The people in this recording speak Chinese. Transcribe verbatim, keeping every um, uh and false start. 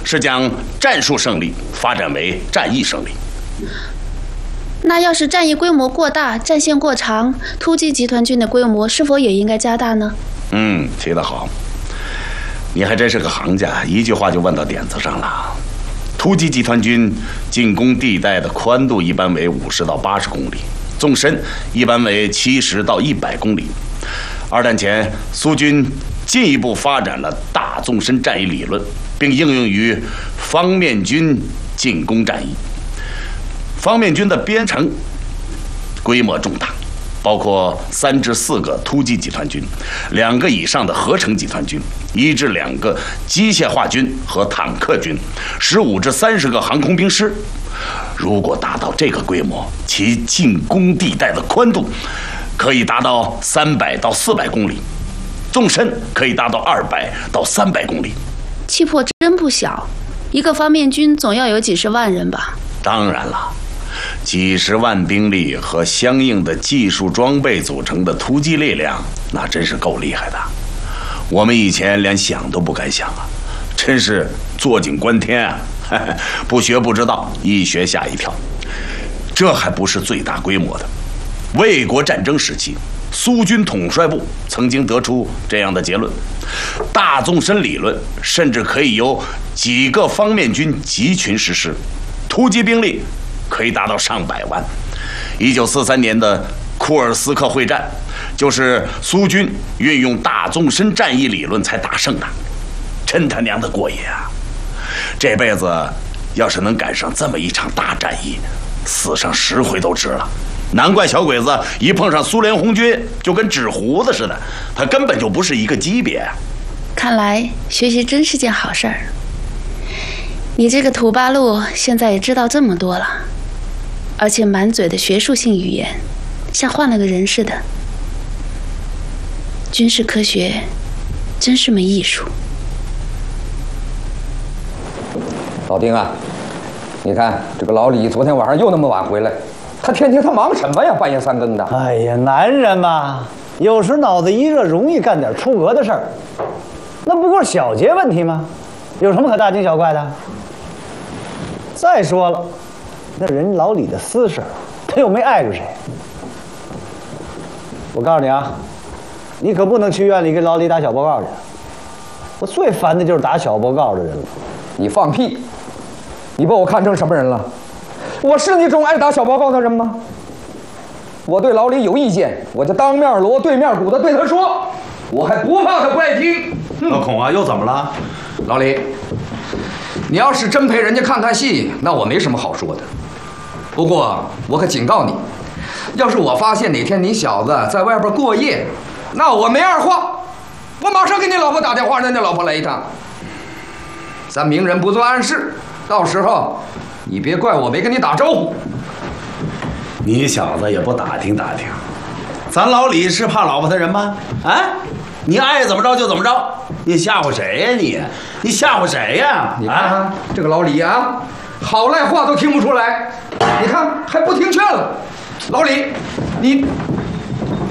是将战术胜利发展为战役胜利。 那要是战役规模过大，战线过长，突击集团军的规模是否也应该加大呢？ 嗯，提得好，你还真是个行家，一句话就问到点子上了。突击集团军进攻地带的宽度一般为五十到八十公里，纵深一般为七十到一百公里。二战前，苏军进一步发展了大纵深战役理论，并应用于方面军进攻战役。方面军的编成规模重大，包括三至四个突击集团军，两个以上的合成集团军，一至两个机械化军和坦克军，十五至三十个航空兵师。如果达到这个规模，其进攻地带的宽度可以达到三百到四百公里，纵深可以达到二百到三百公里。 气魄真不小，一个方面军总要有几十万人吧？ 当然了。几十万兵力和相应的技术装备组成的突击力量，那真是够厉害的。我们以前连想都不敢想啊，真是坐井观天啊！不学不知道，一学吓一跳。这还不是最大规模的。卫国战争时期，苏军统帅部曾经得出这样的结论：大纵深理论甚至可以由几个方面军集群实施，突击兵力可以达到上百万。一九四三年的库尔斯克会战，就是苏军运用大纵深战役理论才打胜的，真他娘的过瘾啊！这辈子要是能赶上这么一场大战役，死上十回都值了。难怪小鬼子一碰上苏联红军就跟纸糊子似的，他根本就不是一个级别。 看来学习真是件好事儿。你这个土八路现在也知道这么多了，而且满嘴的学术性语言，像换了个人似的。军事科学真是门艺术。 老丁啊，你看这个老李昨天晚上又那么晚回来，他天天他忙什么呀？半夜三更的。 哎呀，男人嘛，有时脑子一热，容易干点出格的事儿。那不过是小节问题吗？有什么可大惊小怪的？再说了，那人老李的私事，他又没碍着谁。我告诉你啊，你可不能去院里跟老李打小报告去。我最烦的就是打小报告的人了。 你放屁！你把我看成什么人了？我是那种爱打小报告的人吗？我对老李有意见，我就当面锣对面鼓的对他说，我还不怕他不爱听。 老孔啊，又怎么了？ 老李，你要是真陪人家看看戏，那我没什么好说的。不过我可警告你，要是我发现哪天你小子在外边过夜，那我没二话，我马上给你老婆打电话，让你老婆来一趟。咱明人不做暗事，到时候你别怪我没跟你打招呼。 你小子也不打听打听，咱老李是怕老婆的人吗？啊，你爱怎么着就怎么着，你吓唬谁呀你？你吓唬谁呀？ 你看、啊、这个老李啊，好赖话都听不出来，你看还不听劝了。老李，你